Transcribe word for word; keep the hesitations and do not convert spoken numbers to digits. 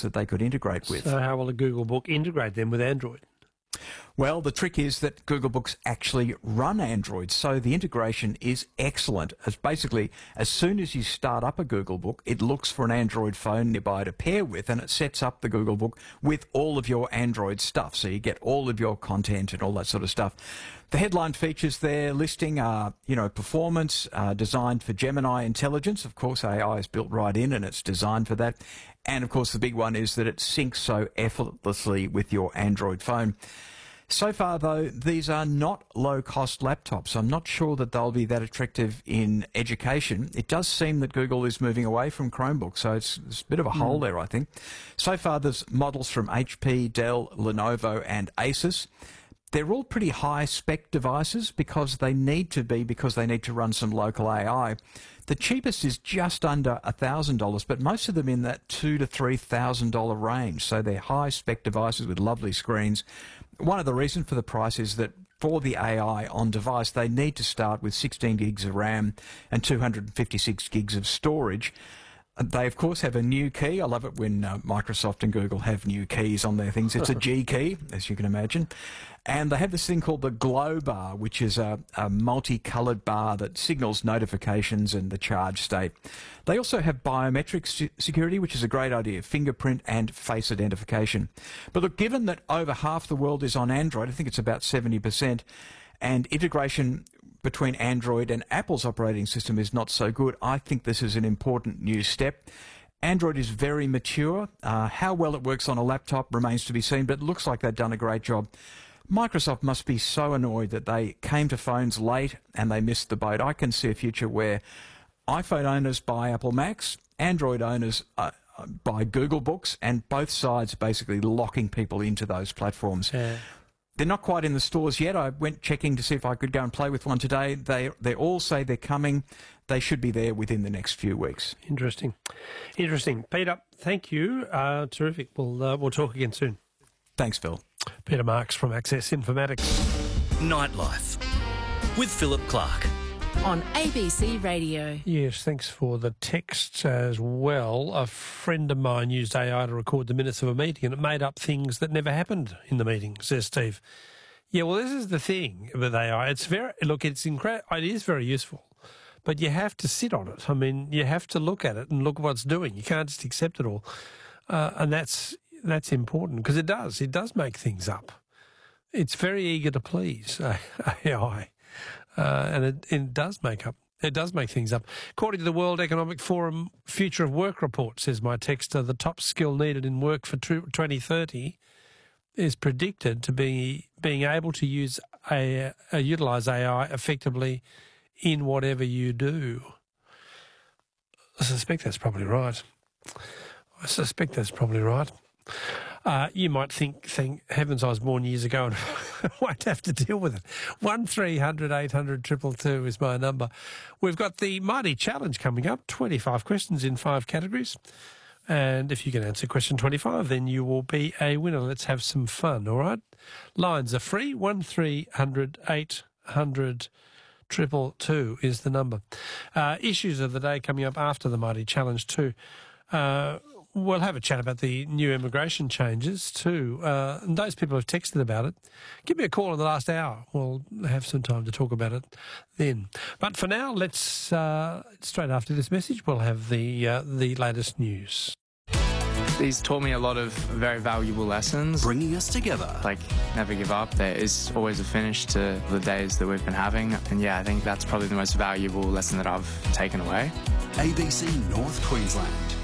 that they could integrate with. So how will a Google Book integrate them with Android? Well, the trick is that Google Books actually run Android, so the integration is excellent. As basically, as soon as you start up a Google Book, it looks for an Android phone nearby to pair with, and it sets up the Google Book with all of your Android stuff, so you get all of your content and all that sort of stuff. The headline features there listing are, you know, performance, uh, designed for Gemini intelligence. Of course, A I is built right in and it's designed for that. And of course, the big one is that it syncs so effortlessly with your Android phone. So far, though, these are not low-cost laptops. I'm not sure that they'll be that attractive in education. It does seem that Google is moving away from Chromebooks, so it's, it's a bit of a mm. hole there, I think. So far, there's models from H P, Dell, Lenovo and Asus. They're all pretty high-spec devices because they need to be, because they need to run some local A I. The cheapest is just under one thousand dollars, but most of them in that two thousand to three thousand dollars range. So they're high-spec devices with lovely screens. One of the reasons for the price is that for the A I on device, they need to start with sixteen gigs of RAM and two hundred fifty-six gigs of storage. They, of course, have a new key. I love it when uh, Microsoft and Google have new keys on their things. It's a G key, as you can imagine. And they have this thing called the Glow Bar, which is a, a multicoloured bar that signals notifications and the charge state. They also have biometric se- security, which is a great idea, fingerprint and face identification. But look, given that over half the world is on Android, I think it's about seventy percent, and integration between Android and Apple's operating system is not so good, I think this is an important new step. Android is very mature. Uh, how well it works on a laptop remains to be seen, but it looks like they've done a great job. Microsoft must be so annoyed that they came to phones late and they missed the boat. I can see a future where iPhone owners buy Apple Macs, Android owners uh, buy Google Books, and both sides basically locking people into those platforms. Yeah. They're not quite in the stores yet. I went checking to see if I could go and play with one today. They they all say they're coming. They should be there within the next few weeks. Interesting. Interesting. Peter, thank you. Uh, terrific. We'll, uh, we'll talk again soon. Thanks, Phil. Peter Marks from Access Informatics. Nightlife with Philip Clark. On A B C Radio. Yes, thanks for the texts as well. A friend of mine used A I to record the minutes of a meeting and it made up things that never happened in the meeting, says Steve. Yeah, well, this is the thing with A I. It's very, look, it's incredible. It is very useful, but you have to sit on it. I mean, you have to look at it and look at what it's doing. You can't just accept it all. Uh, and that's, that's important because it does. It does make things up. It's very eager to please, A I. Uh, and it, it does make up. It does make things up. According to the World Economic Forum Future of Work report, says my texter, the top skill needed in work for twenty thirty is predicted to be being able to use a, a utilise A I effectively in whatever you do. I suspect that's probably right. I suspect that's probably right. Uh, you might think, think, heavens, I was born years ago and I won't have to deal with it. one three hundred eight hundred two two two is my number. We've got the Mighty Challenge coming up, twenty-five questions in five categories. And if you can answer question twenty-five, then you will be a winner. Let's have some fun, all right? Lines are free. one three hundred eight hundred two two two is the number. Uh, issues of the day coming up after the Mighty Challenge too. Uh, We'll have a chat about the new immigration changes too. Uh, and those people who've texted about it, give me a call in the last hour. We'll have some time to talk about it then. But for now, let's, uh, straight after this message, we'll have the, uh, the latest news. He's taught me a lot of very valuable lessons. Bringing us together. Like, never give up. There is always a finish to the days that we've been having. And yeah, I think that's probably the most valuable lesson that I've taken away. A B C North Queensland.